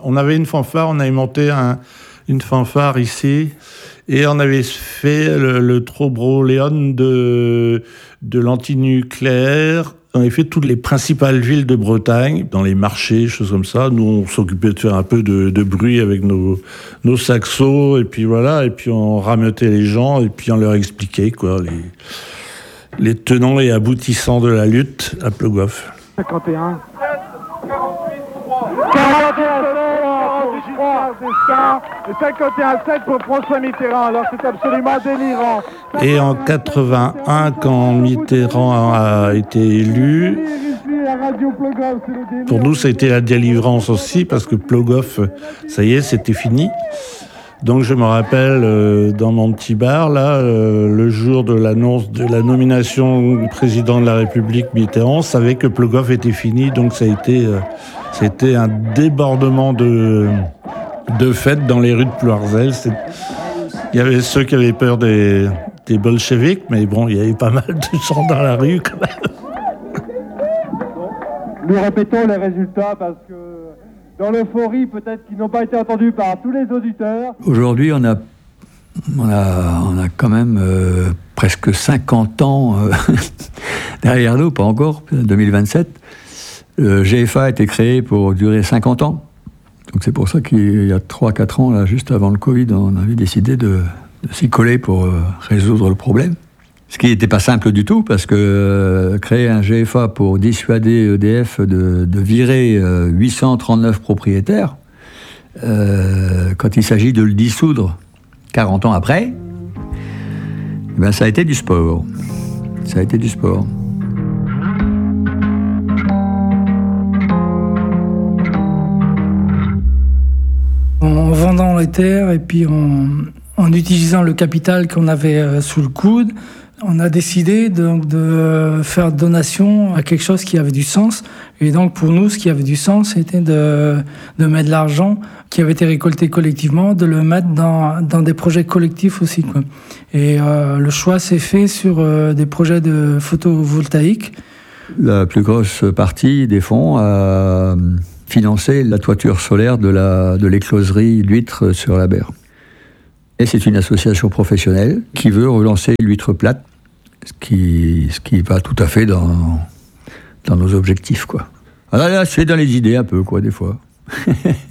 on avait une fanfare, on avait monté une fanfare ici, et on avait fait le Trobroléon de l'antinucléaire. On avait fait toutes les principales villes de Bretagne, dans les marchés, choses comme ça. Nous, on s'occupait de faire un peu de bruit avec nos saxos, et puis voilà, et puis on rameutait les gens, et puis on leur expliquait, quoi, les tenants et aboutissants de la lutte à Plogoff. 51. 51-7 pour François Mitterrand. Alors c'est absolument délirant. Et en 81, quand Mitterrand a été élu, pour nous, ça a été la délivrance aussi, parce que Plogoff, ça y est, c'était fini. Donc je me rappelle, dans mon petit bar, là, le jour de l'annonce de la nomination du président de la République Mitterrand, on savait que Plogoff était fini, donc ça a été, c'était un débordement de fêtes dans les rues de Ploirzel. Il y avait ceux qui avaient peur des bolcheviks, mais bon, il y avait pas mal de gens dans la rue quand même. Nous répétons les résultats parce que dans l'euphorie, peut-être qu'ils n'ont pas été entendus par tous les auditeurs. Aujourd'hui, on a quand même presque 50 ans derrière nous, pas encore, 2027. Le GFA a été créé pour durer 50 ans. Donc c'est pour ça qu'il y a 3-4 ans, là, juste avant le Covid, on avait décidé de s'y coller pour résoudre le problème. Ce qui n'était pas simple du tout, parce que créer un GFA pour dissuader EDF de virer 839 propriétaires, quand il s'agit de le dissoudre 40 ans après, eh ben ça a été du sport. Ça a été du sport. En vendant les terres et puis en utilisant le capital qu'on avait sous le coude, on a décidé donc de faire donation à quelque chose qui avait du sens. Et donc pour nous, ce qui avait du sens, c'était de mettre de l'argent qui avait été récolté collectivement, de le mettre dans des projets collectifs aussi, quoi. Et le choix s'est fait sur des projets de photovoltaïque. La plus grosse partie des fonds a financé la toiture solaire de l'écloserie d'huîtres sur la Berre. Et c'est une association professionnelle qui veut relancer l'huître plate, ce qui va tout à fait dans nos objectifs, quoi. Alors là, c'est dans les idées un peu, quoi, des fois.